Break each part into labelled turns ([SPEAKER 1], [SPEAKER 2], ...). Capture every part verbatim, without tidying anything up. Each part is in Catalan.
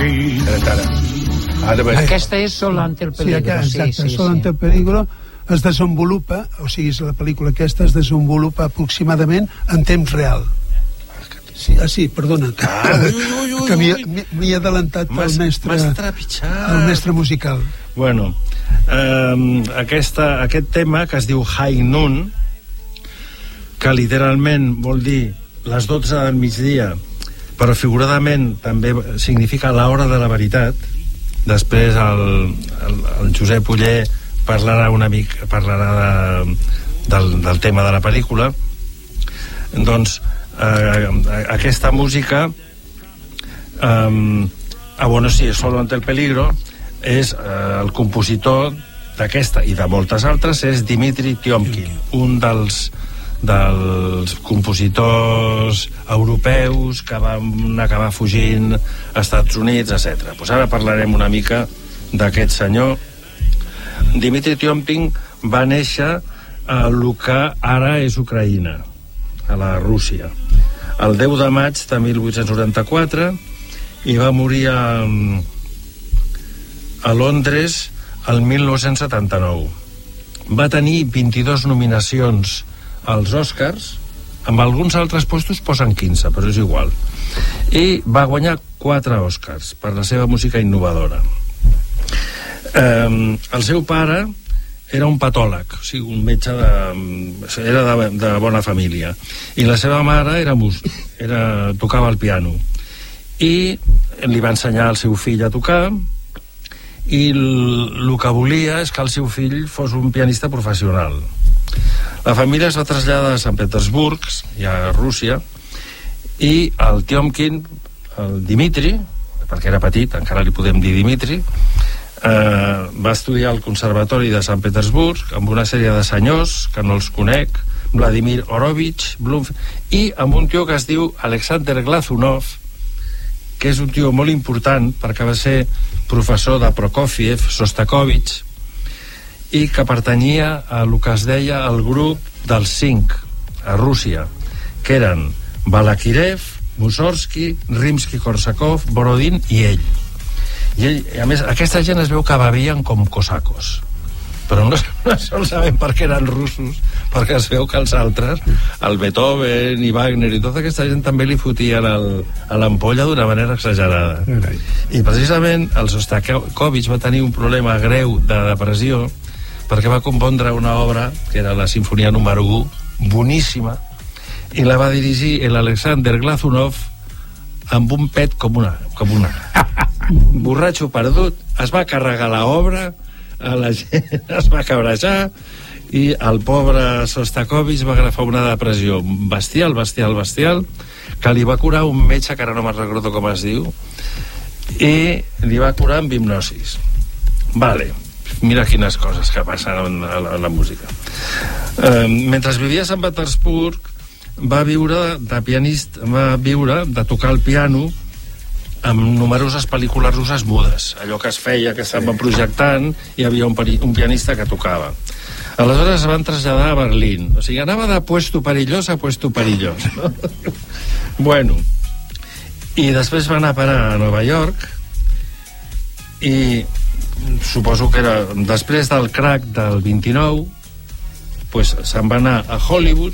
[SPEAKER 1] Ara, ara veig.
[SPEAKER 2] Aquesta és Solo ante el peligro.
[SPEAKER 3] Sí, aquesta, exacte,
[SPEAKER 2] sí, sí,
[SPEAKER 3] Solo
[SPEAKER 2] sí.
[SPEAKER 3] ante el peligro es desenvolupa, o sigui, la pel·lícula aquesta es desenvolupa aproximadament en temps real. Sí, ah, sí, perdona, que,
[SPEAKER 1] Ah, ui, ui, ui,
[SPEAKER 3] que m'hi
[SPEAKER 1] ui.
[SPEAKER 3] m'hi ha adelantat el mestre,
[SPEAKER 1] M'has trepitjat.
[SPEAKER 3] el mestre musical.
[SPEAKER 1] Bueno, eh, aquesta, aquest tema que es diu High Noon, que literalment vol dir les dotze del migdia, però figuradament també significa l'hora de la veritat. Després el, el, el Josep Uller parlarà una mica parlarà de, del, del tema de la pel·lícula. Doncs eh, aquesta música eh, ah, bueno, sí, Solo ante el peligro és eh, el compositor d'aquesta i de moltes altres és Dimitri Tiomkin, un dels dels compositors europeus que van acabar fugint als Estats Units, etcètera. Pues ara parlarem una mica d'aquest senyor. Dimitri Tiomkin va néixer a el que ara és Ucraïna, a la Rússia, el deu de maig de mil vuit-cents noranta-quatre, i va morir a, a Londres el mil nou-cents setanta-nou. Va tenir vint-i-dues nominacions als Oscars, amb alguns altres postos posen quinze, però és igual, i va guanyar quatre Oscars per la seva música innovadora. Eh, el seu pare era un patòleg, o sigui, un metge de, era de, de bona família, i la seva mare era, mus, era tocava el piano i li va ensenyar al seu fill a tocar, i el que volia és que el seu fill fos un pianista professional. La família es va traslladar a Sant Petersburg, ja a Rússia, i el Tiomkin, el Dimitri, perquè era petit, encara li podem dir Dimitri, eh, va estudiar al Conservatori de Sant Petersburg amb una sèrie de senyors, que no els conec, Vladimir Horowitz, Blumf, i amb un tio que es diu Alexander Glazunov, que és un tio molt important perquè va ser professor de Prokofiev, Sostakovich, i que pertanyia a el que es deia el grup dels cinc a Rússia, que eren Balakirev, Mussorgsky, Rimsky-Korsakov, Borodin i ell. I ell, a més, aquesta gent es veu que bevien com cosacos, però no, no sol sabem per què eren russos, perquè es veu que els altres, el Beethoven i Wagner i tota aquesta gent també li fotien el, a l'ampolla d'una manera exagerada. I precisament el Sostakovich va tenir un problema greu de depressió perquè va compondre una obra que era la Sinfonia número u, boníssima, i la va dirigir l'Alexander Glazunov amb un pet com una, com una. Borratxo perdut, es va carregar l'obra, a la gent es va cabrejar, i el pobre Sostakovich va agafar una depressió bestial, bestial, bestial, que li va curar un metge, que ara no me'n recordo com es diu, i li va curar amb hipnosis. Vale. Mira quines coses que passen a la, a la música. Eh, mentre vivia a Sant Petersburg va viure de pianista, va viure de tocar el piano amb numeroses pel·lícules russes mudes, allò que es feia, que estaven projectant, i hi havia un, un pianista que tocava. Aleshores es van traslladar a Berlín, o sigui, anava de puesto perillós a puesto perillós, no? Bueno, i després va anar a parar a Nova York, i suposo que era després del crack del vint-i-nou, pues se'n va anar a Hollywood,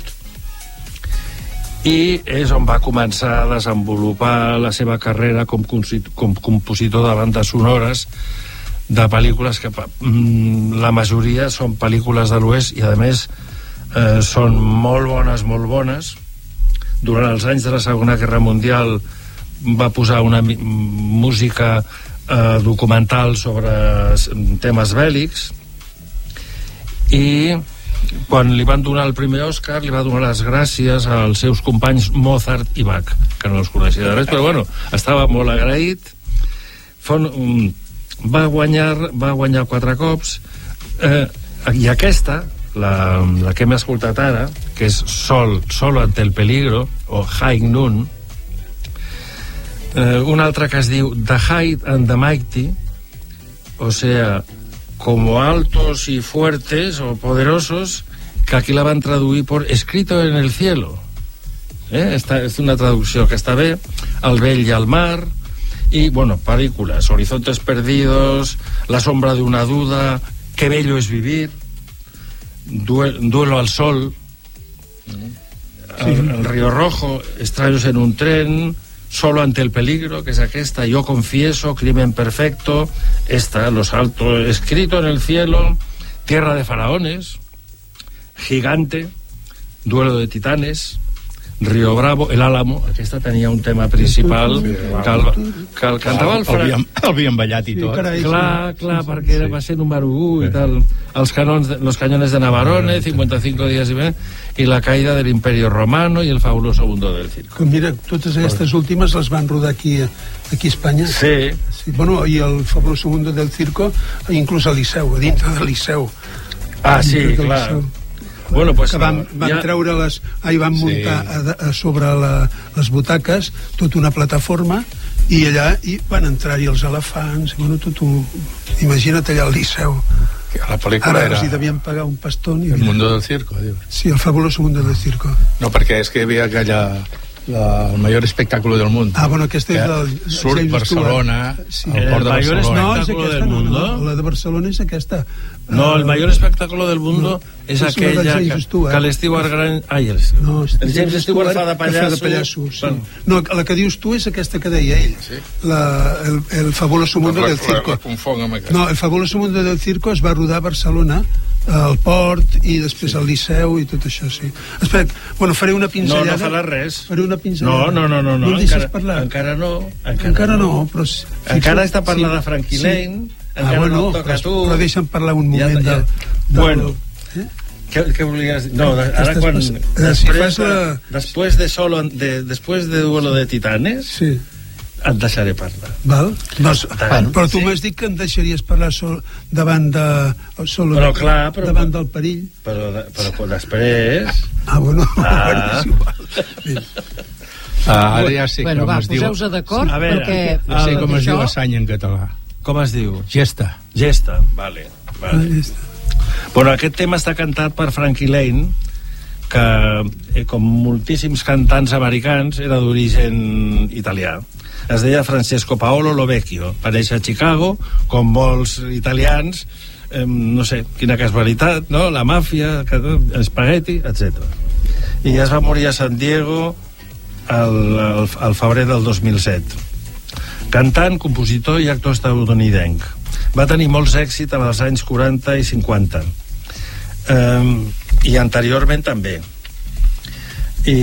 [SPEAKER 1] i és on va començar a desenvolupar la seva carrera com, com compositor de bandes sonores de pel·lícules que la majoria són pel·lícules de l'oest, i a més eh, són molt bones, molt bones. Durant els anys de la Segona Guerra Mundial va posar una música eh, documental sobre temes bèl·lics, i quan li van donar el primer Òscar li va donar les gràcies als seus companys Mozart i Bach, que no els coneixia de res, però bueno, estava molt agraït. Fon, um, va guanyar va guanyar quatre cops, eh, i aquesta, la, la que hem escoltat ara, que és Sol, Solo ante el peligro, o High Noon, eh, una altra que es diu The High and the Mighty, o sea, como altos y fuertes o poderosos, que aquí la van traduir por escrito en el cielo. Eh? Esta és una traducció que està bé, El vell i el mar, Y, bueno, películas: Horizontes Perdidos, La sombra de una duda, Qué bello es vivir, Duel, Duelo al sol, el, el Río Rojo, Extraños en un tren, Solo ante el peligro, que es aquesta, Yo confieso, Crimen perfecto, esta, Los altos, Escrito en el cielo, Tierra de faraones, Gigante, Duelo de titanes, Río Bravo, El Álamo. Aquesta tenia un tema principal que el, que el cantava el Fran...
[SPEAKER 2] El havien ballat i tot.
[SPEAKER 1] Sí, carai, clar, clar, perquè sí. va ser número u i tal. Els canons, de, los cañones de Navarone, cincuenta y cinco días y ven, i La caída del Imperio Romano i El fabuloso mundo del circo.
[SPEAKER 3] Mira, totes aquestes últimes les van rodar aquí, aquí a Espanya.
[SPEAKER 1] Sí.
[SPEAKER 3] sí. Bueno, i El fabuloso mundo del circo, inclús al Liceu, a dintre del Liceu.
[SPEAKER 1] Ah, sí, clar. Liceu. Bueno, pues,
[SPEAKER 3] que van, van ja... treure les... Ahí van muntar sí. a, a sobre la, les butaques tota una plataforma i allà i van entrar-hi els elefants, bueno, tot un... Imagina't allà al Liceu.
[SPEAKER 2] La pel·lícula
[SPEAKER 3] ara
[SPEAKER 2] era...
[SPEAKER 3] si devien pagar un pastón... I
[SPEAKER 2] El mundo del circo, dius.
[SPEAKER 3] Sí, El fabuloso mundo del circo.
[SPEAKER 2] No, perquè és que hi havia aquella... La, el mayor espectáculo del mundo.
[SPEAKER 3] Ah, bueno, aquesta és del...
[SPEAKER 2] Surt
[SPEAKER 3] James
[SPEAKER 2] Barcelona,
[SPEAKER 3] sí.
[SPEAKER 2] el port de Barcelona.
[SPEAKER 1] No, és aquesta, del mundo.
[SPEAKER 3] No, la de Barcelona és aquesta.
[SPEAKER 1] No, el mayor espectáculo del mundo no, és aquella que, que l'Stewart Gran... Ai, el,
[SPEAKER 3] no,
[SPEAKER 1] el James Stewart fa de pallasso.
[SPEAKER 3] Fa de pallasso sí. bueno. No, la que dius tu és aquesta que deia ell. Sí. La, el, el fabuloso mundo
[SPEAKER 2] la,
[SPEAKER 3] del circo.
[SPEAKER 2] La, la confong amb aquesta.
[SPEAKER 3] No, el fabuloso mundo del circo es va rodar a Barcelona, al port i després sí. al Liceu i tot això, sí. Espera, bueno, faré una pinzellada.
[SPEAKER 1] No, no faràs res.
[SPEAKER 3] Faré una pinzellada.
[SPEAKER 1] No, no, no, no.
[SPEAKER 3] No, no em deixes parlar?
[SPEAKER 1] Encara no.
[SPEAKER 3] Encara, encara no, no, però... Si,
[SPEAKER 1] encara està parlant sí. de Frankie Lane,
[SPEAKER 3] sí.
[SPEAKER 1] encara
[SPEAKER 3] ah, bueno,
[SPEAKER 1] no toca
[SPEAKER 3] però,
[SPEAKER 1] tu.
[SPEAKER 3] Però deixa'm parlar un moment ja, ja. del... del
[SPEAKER 1] bueno,
[SPEAKER 3] eh?
[SPEAKER 1] què, què volies dir? No, de, ara
[SPEAKER 3] Estàs
[SPEAKER 1] quan...
[SPEAKER 3] Pas...
[SPEAKER 1] Després,
[SPEAKER 3] si la...
[SPEAKER 1] després de solo... De, després de Duelo de Titanes...
[SPEAKER 3] Sí.
[SPEAKER 1] Et deixaré parlar.
[SPEAKER 3] Val? No,
[SPEAKER 1] Tant,
[SPEAKER 3] però tu
[SPEAKER 1] sí.
[SPEAKER 3] m'has dit que em deixaries parlar sol, davant de... Solo
[SPEAKER 1] però clar, però...
[SPEAKER 3] Davant del perill.
[SPEAKER 1] Però, però, però després...
[SPEAKER 3] Ah, bueno,
[SPEAKER 1] ah.
[SPEAKER 3] és igual.
[SPEAKER 2] Ah, ara ja sé
[SPEAKER 4] bueno,
[SPEAKER 2] com
[SPEAKER 4] va,
[SPEAKER 2] es diu...
[SPEAKER 4] poseu-vos d'acord,
[SPEAKER 1] a veure,
[SPEAKER 4] perquè...
[SPEAKER 2] Ja sé com es
[SPEAKER 4] això...
[SPEAKER 2] diu assany en català.
[SPEAKER 1] Com es diu?
[SPEAKER 2] Gesta.
[SPEAKER 1] Gesta, vale. vale.
[SPEAKER 3] Ah, gesta.
[SPEAKER 1] Bueno, aquest tema està cantat per Frankie Lane, que, eh, com moltíssims cantants americans, era d'origen italià. Es deia Francesco Paolo Lovecchio, va néixer a Chicago, com molts italians, eh, no sé, quina casualitat, no? La màfia, espagueti, etcètera. I ja es va morir a San Diego al, al, al febrer del dos mil set. Cantant, compositor i actor estatunidenc. Va tenir molts èxits en els anys quaranta i cinquanta. Eh, I anteriorment també. I...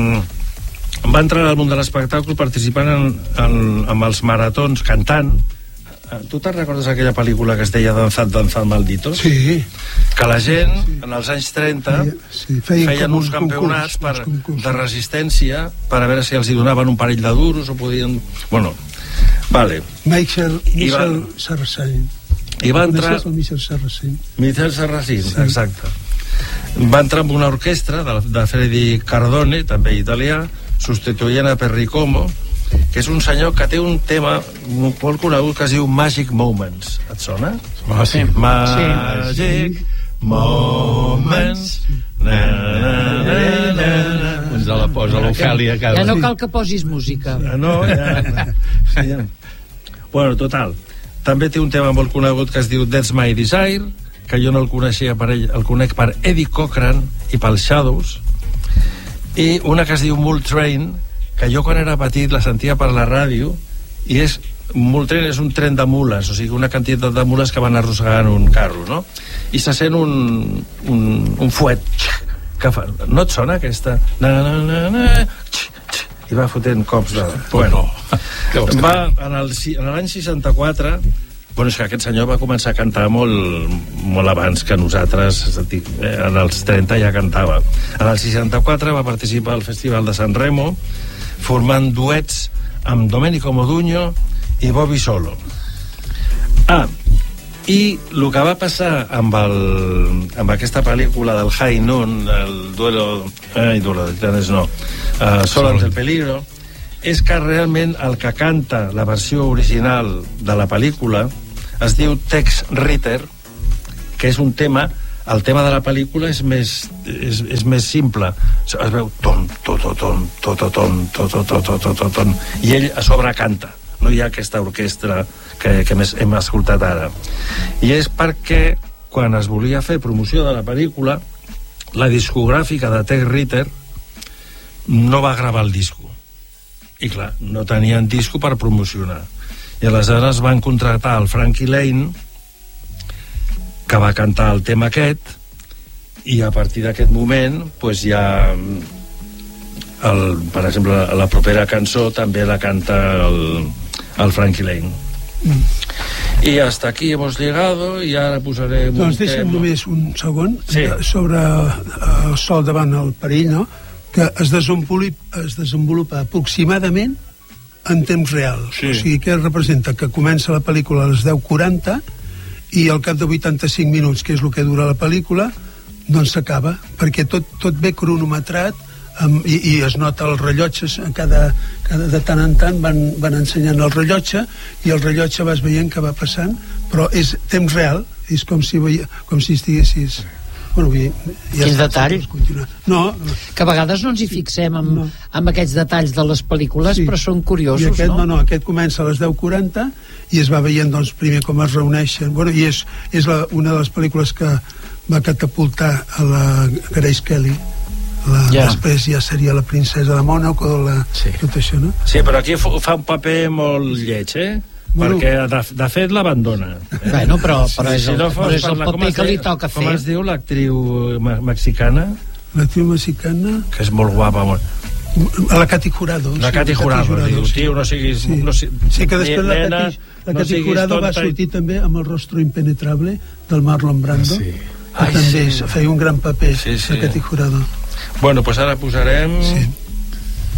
[SPEAKER 1] va entrar al món de l'espectacle participant en, en, en els maratons cantant. Tu te'n recordes aquella pel·lícula que es deia Danzad, Danzad, Malditos?
[SPEAKER 3] Sí.
[SPEAKER 1] Que la gent,
[SPEAKER 3] sí.
[SPEAKER 1] en els anys trenta,
[SPEAKER 3] sí, feien,
[SPEAKER 1] feien uns campionats per, de resistència per a veure si els hi donaven un parell de duros o podien... Bueno, vale.
[SPEAKER 3] Michel, Michel
[SPEAKER 1] va...
[SPEAKER 3] Sarracín.
[SPEAKER 1] I va entrar...
[SPEAKER 3] Michel Sarracín.
[SPEAKER 1] Michel Sarracín, sí. Exacte. Va entrar amb una orquestra de, de Freddy Cardone, també italià, substituint a Perry Como, que és un senyor que té un tema molt conegut que es diu Magic Moments. Et sona?
[SPEAKER 2] Ah, sí.
[SPEAKER 1] Magic sí. Moments. Na, na, na, na, na.
[SPEAKER 2] Ens la posa l'Ofèlia cada...
[SPEAKER 4] Ja no cal que posis música.
[SPEAKER 1] No, ja... Sí, ja. Bueno, total. També té un tema molt conegut que es diu That's My Desire, que jo no el coneixia per ell, el conec per Eddie Cochran i pels Shadows, i una que es diu Mule Train, que jo quan era petit la sentia per la ràdio, i és Mule Train és un tren de mules, o sigui una quantitat de mules que van arrossegant un carro, no? I se sent un, un, un fuet que fa... No et sona aquesta? Na, na, na, na, i va fotent cops de... Bueno, va en el, en l'any seixanta-quatre. Bueno, és que aquest senyor va començar a cantar molt, molt abans que nosaltres, en els trenta ja cantava. En el seixanta-quatre va participar al Festival de San Remo, formant duets amb Domenico Modugno i Bobby Solo. Ah, i el que va passar amb, el, amb aquesta pel·lícula del High Noon, el duelo... Eh, duelo de titanes, no. Uh, Solo ante el peligro, és que realment el que canta la versió original de la pel·lícula es diu Tex Ritter, que és un tema, el tema de la pel·lícula és més, és, és més simple, es veu ton, to, to, ton, to, to, ton, to, to, to, to, to, ton, i ell a sobre canta, no hi ha aquesta orquestra que, que més hem escoltat ara. I és perquè quan es volia fer promoció de la pel·lícula, la discogràfica de Tex Ritter no va gravar el disco. I clar, no tenien disco per promocionar. I aleshores van contractar el Frankie Lane, que va cantar el tema aquest, i a partir d'aquest moment pues ja el, per exemple la propera cançó també la canta el, el Frankie Lane. mm. I hasta aquí hemos llegado i ara posarem
[SPEAKER 3] doncs
[SPEAKER 1] un
[SPEAKER 3] deixa'm
[SPEAKER 1] tema.
[SPEAKER 3] només un segon
[SPEAKER 1] Sí.
[SPEAKER 3] sobre el sol davant el perill, no? Que es desenvolupa, es desenvolupa aproximadament en temps real.
[SPEAKER 1] Sí.
[SPEAKER 3] O sigui, què representa? Que comença la pel·lícula a les deu quaranta i al cap de vuitanta-cinc minuts, que és el que dura la pel·lícula, doncs s'acaba, perquè tot, tot ve cronometrat amb, i, i es nota els rellotges, cada, cada de tant en tant van, van ensenyant el rellotge i el rellotge vas veient que va passant, però és temps real, és com si, veia, com si estiguessis... Bueno, ja
[SPEAKER 4] Quin detall.
[SPEAKER 3] No,
[SPEAKER 4] que a vegades no ens hi fixem amb,
[SPEAKER 3] No.
[SPEAKER 4] amb aquests detalls de les pel·lícules,
[SPEAKER 3] sí.
[SPEAKER 4] però són curiosos,
[SPEAKER 3] I aquest,
[SPEAKER 4] no?
[SPEAKER 3] no, no, aquest comença a les deu quaranta i es va veient doncs, primer com es reuneixen. Bueno, i és, és la, una de les pel·lícules que va catapultar a la Grace Kelly. La,
[SPEAKER 4] Ja.
[SPEAKER 3] Després ja seria la princesa de Mònaco, la,
[SPEAKER 1] Sí.
[SPEAKER 3] tot això, no?
[SPEAKER 1] Sí, però aquí fa un paper molt lleig, eh?
[SPEAKER 3] Bueno.
[SPEAKER 1] Perquè de, de fet l'abandona. Eh?
[SPEAKER 4] Bueno, però, però és
[SPEAKER 1] Si
[SPEAKER 4] el,
[SPEAKER 1] no fos
[SPEAKER 4] però és el
[SPEAKER 1] per la- com
[SPEAKER 4] paper
[SPEAKER 1] es
[SPEAKER 4] que li
[SPEAKER 1] diu-
[SPEAKER 4] toca
[SPEAKER 1] Com
[SPEAKER 4] fer.
[SPEAKER 1] es diu l'actriu me- mexicana?
[SPEAKER 3] L'actriu mexicana,
[SPEAKER 1] Que és molt guapa. Molt...
[SPEAKER 3] la Katy Jurado.
[SPEAKER 1] La
[SPEAKER 3] sí,
[SPEAKER 1] Katy Jurado, diu,
[SPEAKER 3] sí.
[SPEAKER 1] tio, no siguis...
[SPEAKER 3] Sí.
[SPEAKER 1] No, si,
[SPEAKER 3] Sí, que després la
[SPEAKER 1] nena,
[SPEAKER 3] Katy, la
[SPEAKER 1] no
[SPEAKER 3] Katy
[SPEAKER 1] siguis
[SPEAKER 3] Jurado va
[SPEAKER 1] tonta i-
[SPEAKER 3] sortir també amb el rostro impenetrable del Marlon Brando,
[SPEAKER 2] Sí.
[SPEAKER 3] que
[SPEAKER 1] Ai,
[SPEAKER 3] també
[SPEAKER 1] sí.
[SPEAKER 3] feia un gran paper,
[SPEAKER 1] Sí, sí.
[SPEAKER 3] la Katy Jurado.
[SPEAKER 1] Bueno, pues ara posarem...
[SPEAKER 3] Sí.